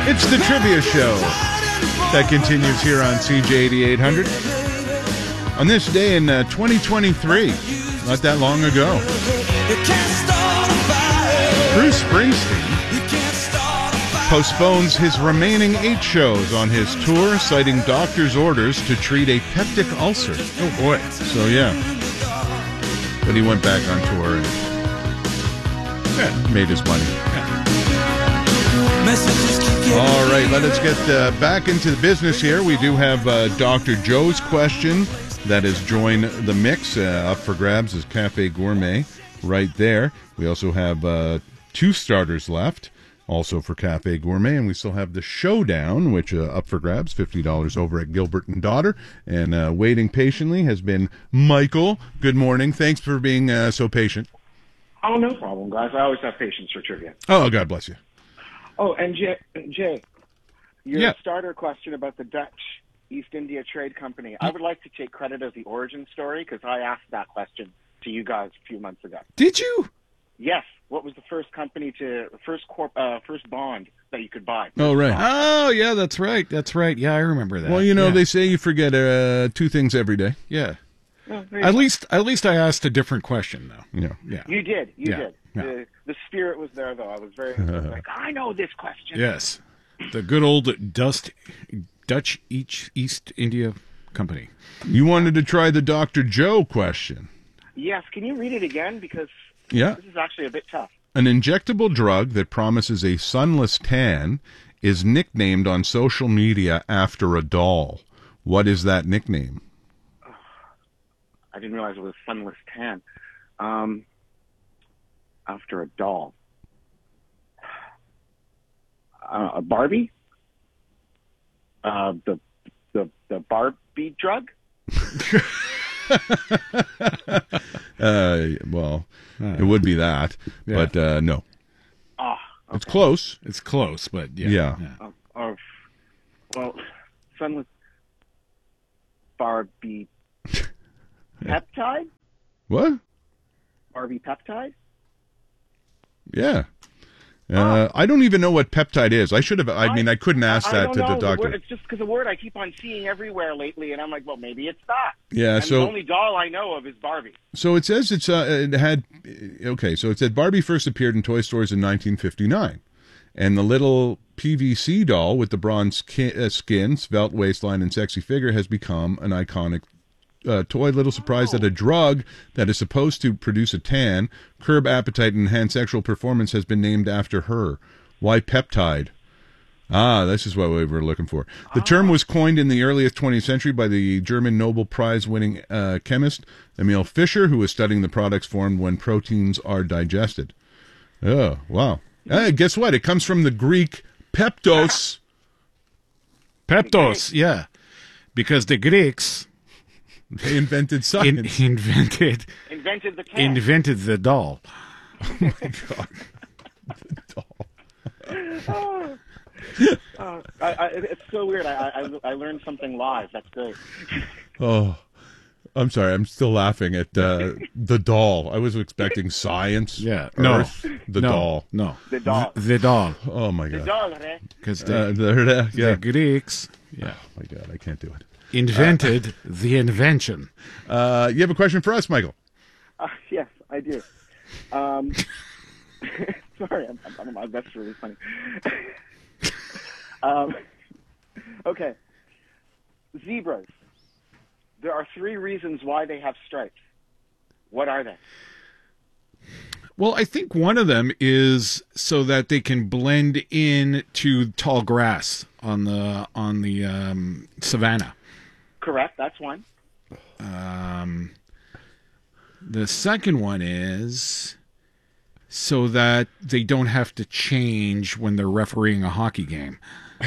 It's the trivia show that continues here on CJ 8800. On this day in 2023, not that long ago, Bruce Springsteen postpones his remaining 8 shows on his tour, citing doctor's orders to treat a peptic ulcer. Oh boy. So yeah. But he went back on tour and made his money. All right, let us get back into the business here. We do have Dr. Joe's question that has joined the mix. Up for grabs is Cafe Gourmet right there. We also have 2 starters left, also for Cafe Gourmet. And we still have the Showdown, which up for grabs, $50 over at Gilbert & Daughter. And waiting patiently has been Michael. Good morning. Thanks for being so patient. Oh, no problem, guys. I always have patience for trivia. Oh, God bless you. Oh, and Jay, your Yeah. starter question about the Dutch East India Trade Company, I would like to take credit as the origin story because I asked that question to you guys a few months ago. Did you? Yes. What was the first company first bond that you could buy? Oh, right. Oh, yeah, that's right. That's right. Yeah, I remember that. Well, you know, Yeah. they say you forget 2 things every day. Yeah. Oh, there you At go. least I asked a different question though. Yeah. Yeah. You did. You Yeah. did. Yeah. The spirit was there, though. I was very like, I know this question. Yes. The good old Dutch East India Company. You wanted to try the Dr. Joe question. Yes. Can you read it again? Because Yeah. this is actually a bit tough. An injectable drug that promises a sunless tan is nicknamed on social media after a doll. What is that nickname? I didn't realize it was sunless tan. After a doll. A Barbie? The Barbie drug? Well, it would be that, Yeah. but no. Ah, It's close. It's close, but yeah. Yeah. well, sunless Barbie peptide? What? Barbie peptide? Yeah. I don't even know what peptide is. I should have. I mean, I couldn't ask I that don't to know. the doctor. It's just because the word I keep on seeing everywhere lately, and I'm like, well, maybe it's that. Yeah. And So the only doll I know of is Barbie. So it says it had, okay, so it said Barbie first appeared in toy stores in 1959. And the little PVC doll with the bronze skin, svelte waistline, and sexy figure has become an iconic toy. Little surprise that a drug that is supposed to produce a tan, curb appetite, and enhance sexual performance has been named after her. Why peptide? Ah, this is what we were looking for. The term was coined in the earliest 20th century by the German Nobel Prize-winning chemist Emil Fischer, who was studying the products formed when proteins are digested. Oh, wow. Guess what? It comes from the Greek peptos. Peptos, yeah. Because the Greeks They invented science. Invented the tan. invented the doll. Oh, my God. The doll. It's so weird. I learned something live. That's great. Oh, I'm sorry. I'm still laughing at the doll. I was expecting science. Yeah. Earth, No. the No. doll. No. The doll. The doll. Oh, my The God. doll, eh? Because Yeah. the Greeks Oh, my God. I can't do it. invented the invention. You have a question for us, Michael? Yes, I do. Sorry, that's really funny. Okay. Zebras. There are 3 reasons why they have stripes. What are they? Well, I think one of them is so that they can blend in to tall grass on the savannah. Correct. That's one. The second one is so that they don't have to change when they're refereeing a hockey game.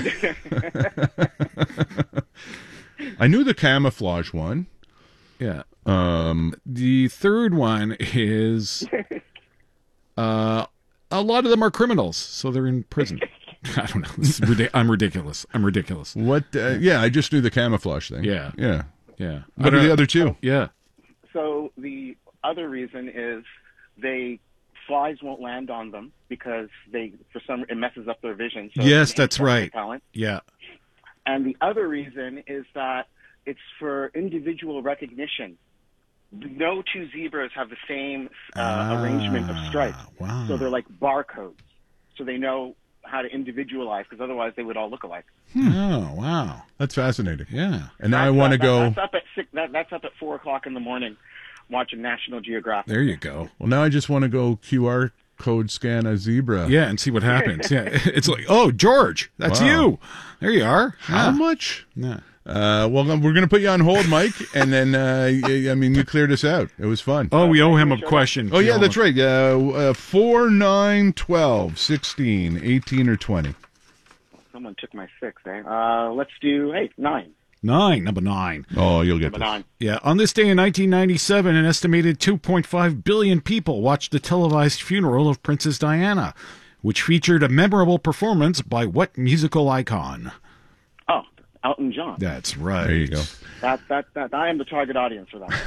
I knew the camouflage one. Yeah. The third one is a lot of them are criminals, so they're in prison. I don't know. This is I'm ridiculous. I'm ridiculous. What? Yeah, I just knew the camouflage thing. Yeah. Yeah. Yeah. What are the other 2? Yeah. So the other reason is they flies won't land on them because it messes up their vision. So Yes, it that's enhances right. their talent. Yeah. And the other reason is that it's for individual recognition. No two zebras have the same arrangement of stripes. Wow. So they're like barcodes. So they know how to individualize, because otherwise they would all look alike. Oh, wow. That's fascinating. Yeah. And now I want to go. That's up at that's up at 4:00 in the morning, watching National Geographic. There you go. Well, now I just want to go QR code scan a zebra. Yeah, and see what happens. Yeah. It's like, oh, George, that's Wow. you. There you are. How Yeah. much? Yeah. Well, we're going to put you on hold, Mike, and then I mean, you cleared us out. It was fun. Oh, we owe him a question. Oh, yeah, that's right. 4, 9, 12, 16, 18, or 20. Someone took my 6, eh? Let's do 9. Number 9. Oh, you'll get Number this. 9. Yeah, on this day in 1997, an estimated 2.5 billion people watched the televised funeral of Princess Diana, which featured a memorable performance by what musical icon? Oh, Elton John. That's right. There you go. That I am the target audience for that.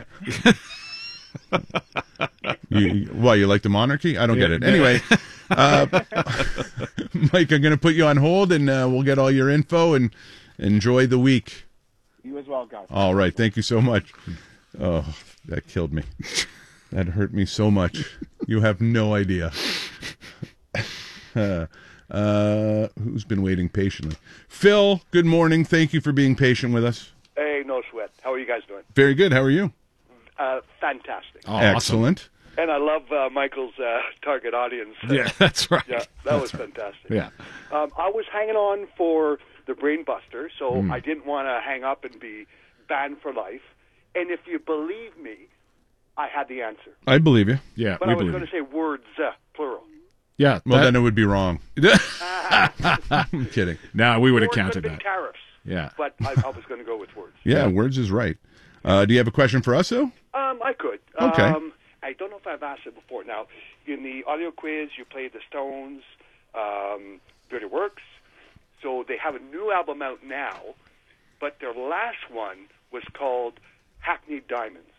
Yeah. Why, you like the monarchy? I don't get it. Anyway, Mike, I'm going to put you on hold, and we'll get all your info, and enjoy the week. You as well, guys. All right. Thank you so much. Oh, that killed me. That hurt me so much. You have no idea. Who's been waiting patiently? Phil, good morning. Thank you for being patient with us. Hey, no sweat. How are you guys doing? Very good. How are you? Fantastic. Oh, Excellent. And I love Michael's target audience. Awesome. Yeah, that's right. Yeah, that was fantastic. Yeah. I was hanging on for the Brain Buster, so I didn't want to hang up and be banned for life. And if you believe me, I had the answer. I believe you. Yeah, But we I was believe going you. to say words, plural. Yeah. Well, then it would be wrong. I'm kidding. No, we would have Words counted could have that. been tariffs. Yeah. But I was going to go with words. Yeah, words is right. Do you have a question for us, though? I could. Okay. I don't know if I've asked it before. Now, in the audio quiz, you played the Stones, Dirty Works. So they have a new album out now, but their last one was called Hackney Diamonds.